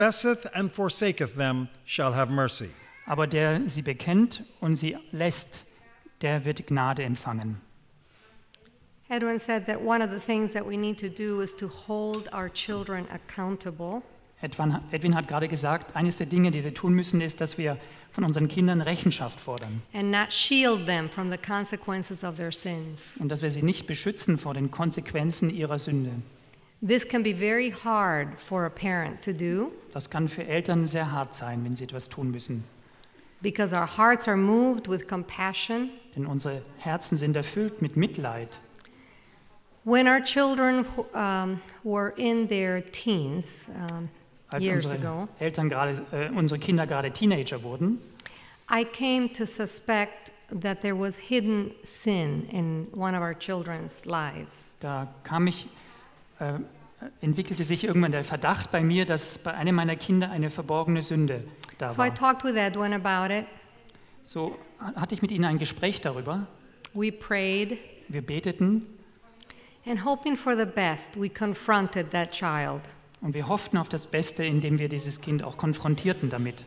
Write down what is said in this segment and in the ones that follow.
confesseth and forsaketh them shall have mercy. Aber der sie bekennt und sie lässt, der wird Gnade empfangen. Edwin said that one of the things that we need to do is to hold our children accountable. Edwin hat gerade gesagt, eines der Dinge, die wir tun müssen, ist, dass wir von unseren Kindern Rechenschaft fordern. And not shield them from the consequences of their sins. Und dass wir sie nicht beschützen vor den Konsequenzen ihrer Sünde. This can be very hard for a parent to do Das kann für Eltern sehr hart sein, wenn sie etwas tun müssen. because our hearts are moved with compassion. Denn unsere Herzen sind erfüllt mit Mitleid. When our children were in their teens Als years unsere ago, unsere Kinder gerade Teenager wurden, I came to suspect that there was hidden sin in one of our children's lives. entwickelte sich irgendwann der Verdacht bei mir, dass bei einem meiner Kinder eine verborgene Sünde da So I war. talked with Edwin about it. So hatte ich mit ihnen ein Gespräch darüber. We prayed, Wir beteten and hoping for the best, we confronted that child. und wir hofften auf das Beste, indem wir dieses Kind auch konfrontierten damit.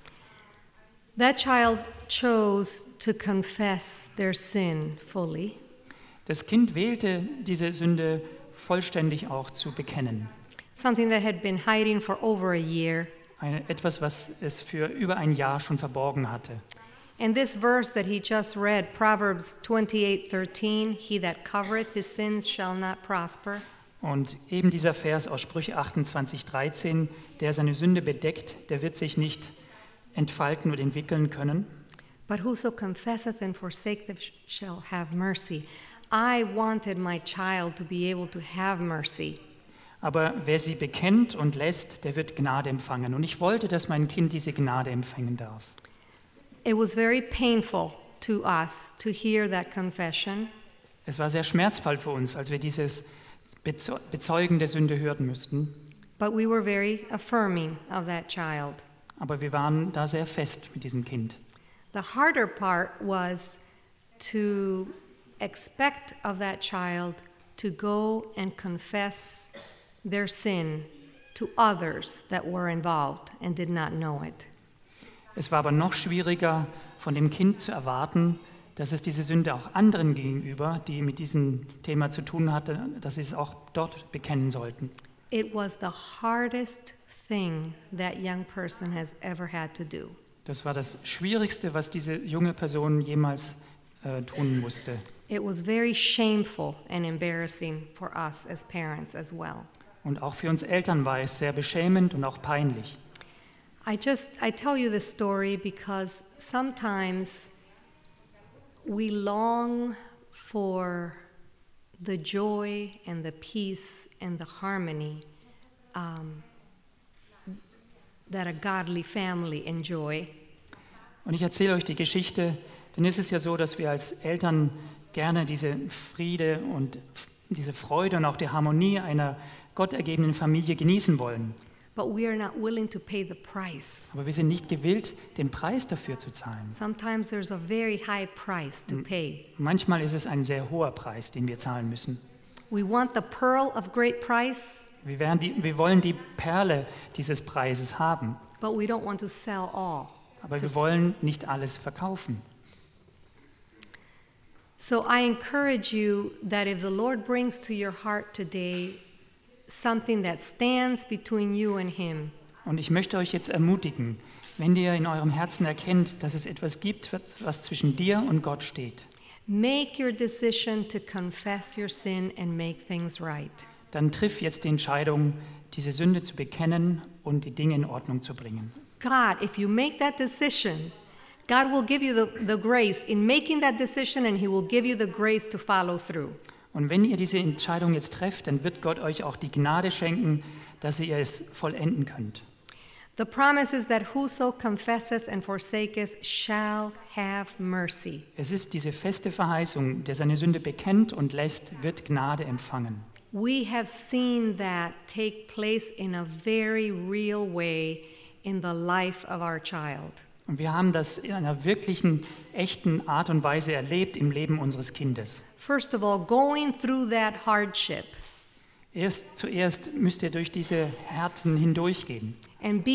That child chose to confess their sin fully. Das Kind wählte, diese Sünde vollständig auch zu bekennen. Something that had been hiding for over a year. Etwas, was es für über ein Jahr schon verborgen hatte. And this verse that he just read, Proverbs 28:13, he that covereth his sins shall not prosper. Und eben dieser Vers aus Sprüche 28,13, der seine Sünde bedeckt, der wird sich nicht entfalten und entwickeln können. But whoso confesseth and forsaketh shall have mercy. I wanted my child to be able to have mercy. Aber wer sie bekennt und lässt, der wird Gnade empfangen. Und ich wollte, dass mein Kind diese Gnade empfangen darf. It was very painful to us to hear that confession. Es war sehr schmerzvoll für uns, als wir dieses Bezeugen der Sünde hören mussten. But we were very affirming of that child. Aber wir waren da sehr fest mit diesem Kind. The harder part was to expect of that child to go and confess their sin to others that were involved and did not know it. Es war aber noch schwieriger, von dem Kind zu erwarten, dass es diese Sünde auch anderen gegenüber, die mit diesem Thema zu tun hatten, dass sie es auch dort bekennen sollten. It was the hardest thing that young person has ever had to do. Das war das Schwierigste, was diese junge Person jemals tun musste. It was very shameful and embarrassing for us as parents as well. Und auch für uns Eltern war es sehr beschämend und auch peinlich. I tell you this story because sometimes we long for the joy and the peace and the harmony that a godly family enjoy. Und ich erzähle euch die Geschichte, denn es ist ja so, dass wir als Eltern gerne diese Friede und diese Freude und auch die Harmonie einer gottergebenen Familie genießen wollen. But we are not willing to pay the price. Aber wir sind nicht gewillt, den Preis dafür zu zahlen. Sometimes there's a very high price to pay. Manchmal ist es ein sehr hoher Preis, den wir zahlen müssen. We want the pearl of great price, Wir wollen die Perle dieses Preises haben, but we don't want to sell all. aber wir wollen nicht alles verkaufen. So I encourage you that if the Lord brings to your heart today something that stands between you and Him, Und ich möchte euch jetzt ermutigen, wenn ihr in eurem Herzen erkennt, dass es etwas gibt, was zwischen dir und Gott steht, make your decision to confess your sin and make things right. dann triff jetzt die Entscheidung, diese Sünde zu bekennen und die Dinge in Ordnung zu bringen. God, if you make that decision, God will give you the grace in making that decision, and He will give you the grace to follow through. Und wenn ihr diese Entscheidung jetzt trefft, dann wird Gott euch auch die Gnade schenken, dass ihr es vollenden könnt. The promise is that whoso confesseth and forsaketh shall have mercy. Es ist diese feste Verheißung, der seine Sünde bekennt und lässt, wird Gnade empfangen. We have seen that take place in a very real way in the life of our child. Und wir haben das in einer wirklichen, echten Art und Weise erlebt im Leben unseres Kindes. First of all, going through that hardship, Zuerst müsst ihr durch diese Härten hindurchgehen. and